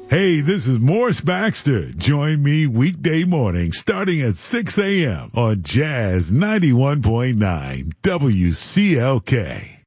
Hey, this is Morris Baxter. Join me weekday morning starting at 6 a.m. on Jazz 91.9 WCLK.